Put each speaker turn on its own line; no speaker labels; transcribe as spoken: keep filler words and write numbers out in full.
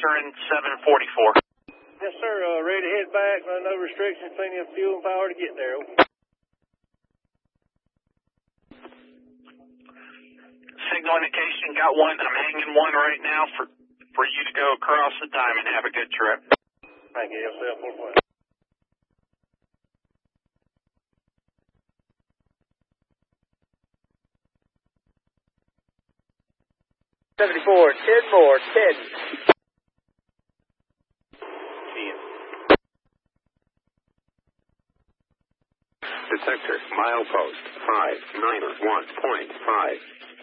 answering seven forty-four.
Yes, sir. Uh, ready to head back. Uh, no restrictions. Plenty of fuel and power to get there.
Signal indication, got one. I'm hanging one right now for, for you to go across the diamond. Have a good trip.
Thank you. Yourself. Full point.
seventy-four, ten more, ten.
Detector, milepost, five niner one point five.